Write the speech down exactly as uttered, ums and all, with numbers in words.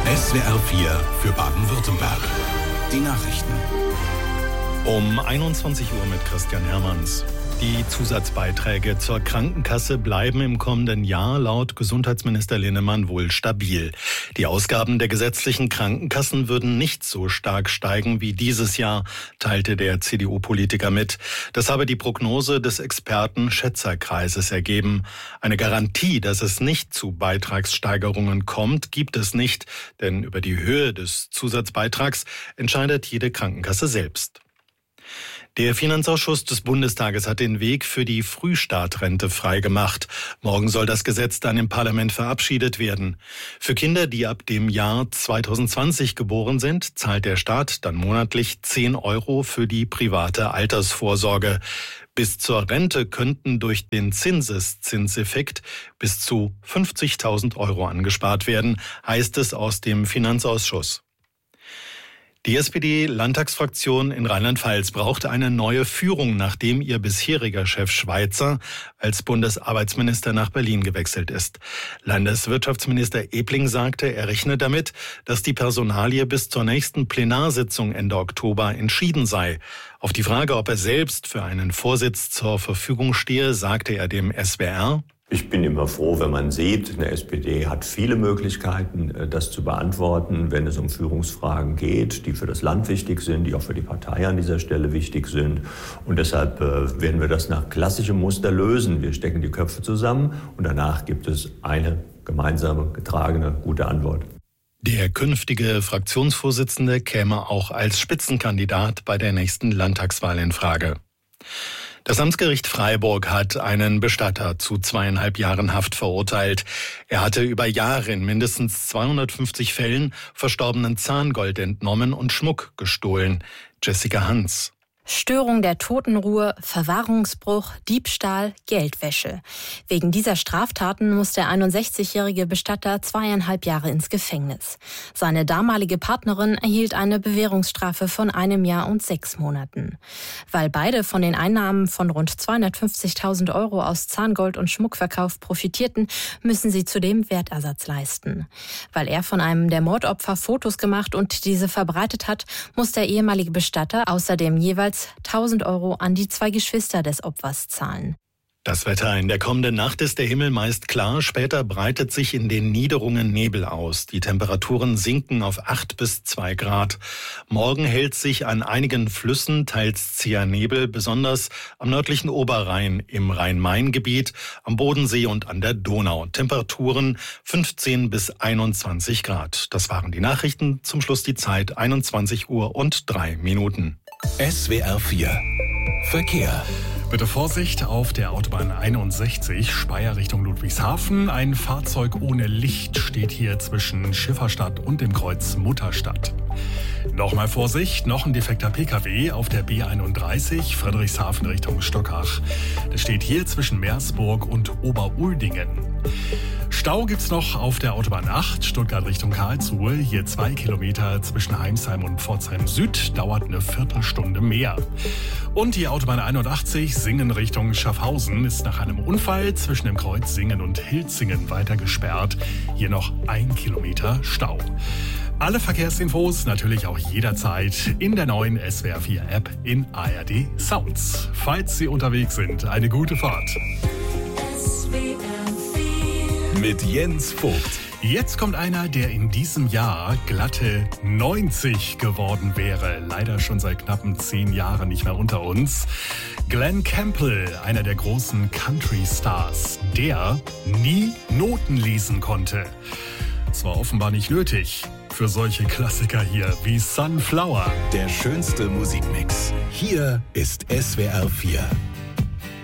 S W R vier für Baden-Württemberg. Die Nachrichten. Um einundzwanzig Uhr mit Christian Hermanns. Die Zusatzbeiträge zur Krankenkasse bleiben im kommenden Jahr laut Gesundheitsminister Linnemann wohl stabil. Die Ausgaben der gesetzlichen Krankenkassen würden nicht so stark steigen wie dieses Jahr, teilte der C D U-Politiker mit. Das habe die Prognose des Experten-Schätzerkreises ergeben. Eine Garantie, dass es nicht zu Beitragssteigerungen kommt, gibt es nicht, denn über die Höhe des Zusatzbeitrags entscheidet jede Krankenkasse selbst. Der Finanzausschuss des Bundestages hat den Weg für die Frühstartrente freigemacht. Morgen soll das Gesetz dann im Parlament verabschiedet werden. Für Kinder, die ab dem Jahr zweitausendzwanzig geboren sind, zahlt der Staat dann monatlich zehn Euro für die private Altersvorsorge. Bis zur Rente könnten durch den Zinseszinseffekt bis zu fünfzigtausend Euro angespart werden, heißt es aus dem Finanzausschuss. Die S P D-Landtagsfraktion in Rheinland-Pfalz braucht eine neue Führung, nachdem ihr bisheriger Chef Schweizer als Bundesarbeitsminister nach Berlin gewechselt ist. Landeswirtschaftsminister Ebling sagte, er rechne damit, dass die Personalie bis zur nächsten Plenarsitzung Ende Oktober entschieden sei. Auf die Frage, ob er selbst für einen Vorsitz zur Verfügung stehe, sagte er dem S W R: Ich bin immer froh, wenn man sieht, eine S P D hat viele Möglichkeiten, das zu beantworten, wenn es um Führungsfragen geht, die für das Land wichtig sind, die auch für die Partei an dieser Stelle wichtig sind. Und deshalb äh, werden wir das nach klassischem Muster lösen. Wir stecken die Köpfe zusammen und danach gibt es eine gemeinsame, getragene, gute Antwort. Der künftige Fraktionsvorsitzende käme auch als Spitzenkandidat bei der nächsten Landtagswahl in Frage. Das Amtsgericht Freiburg hat einen Bestatter zu zweieinhalb Jahren Haft verurteilt. Er hatte über Jahre in mindestens zweihundertfünfzig Fällen verstorbenen Zahngold entnommen und Schmuck gestohlen. Jessica Hans. Störung der Totenruhe, Verwahrungsbruch, Diebstahl, Geldwäsche. Wegen dieser Straftaten muss der einundsechzigjährige Bestatter zweieinhalb Jahre ins Gefängnis. Seine damalige Partnerin erhielt eine Bewährungsstrafe von einem Jahr und sechs Monaten. Weil beide von den Einnahmen von rund zweihundertfünfzigtausend Euro aus Zahngold- und Schmuckverkauf profitierten, müssen sie zudem Wertersatz leisten. Weil er von einem der Mordopfer Fotos gemacht und diese verbreitet hat, muss der ehemalige Bestatter außerdem jeweils tausend Euro an die zwei Geschwister des Opfers zahlen. Das Wetter: In der kommenden Nacht ist der Himmel meist klar. Später breitet sich in den Niederungen Nebel aus. Die Temperaturen sinken auf acht bis zwei Grad. Morgen hält sich an einigen Flüssen teils zäher Nebel, besonders am nördlichen Oberrhein, im Rhein-Main-Gebiet, am Bodensee und an der Donau. Temperaturen fünfzehn bis einundzwanzig Grad. Das waren die Nachrichten. Zum Schluss die Zeit einundzwanzig Uhr und drei Minuten. S W R vier Verkehr. Bitte Vorsicht auf der Autobahn einundsechzig, Speyer Richtung Ludwigshafen. Ein Fahrzeug ohne Licht steht hier zwischen Schifferstadt und dem Kreuz Mutterstadt. Nochmal Vorsicht, noch ein defekter P K W auf der B einunddreißig, Friedrichshafen Richtung Stockach. Der steht hier zwischen Meersburg und Oberuldingen. Stau gibt's noch auf der Autobahn acht, Stuttgart Richtung Karlsruhe. Hier zwei Kilometer zwischen Heimsheim und Pforzheim Süd, dauert eine Viertelstunde mehr. Und die Autobahn einundachtzig, Singen Richtung Schaffhausen, ist nach einem Unfall zwischen dem Kreuz Singen und Hilzingen weiter gesperrt. Hier noch ein Kilometer Stau. Alle Verkehrsinfos natürlich auch jederzeit in der neuen S W R vier App in A R D Sounds. Falls Sie unterwegs sind, eine gute Fahrt. S W R vier mit Jens Vogt. Jetzt kommt einer, der in diesem Jahr glatte neunzig geworden wäre. Leider schon seit knappen zehn Jahren nicht mehr unter uns. Glenn Campbell, einer der großen Country-Stars, der nie Noten lesen konnte. Das war offenbar nicht nötig für solche Klassiker hier wie Sunflower. Der schönste Musikmix. Hier ist S W R vier.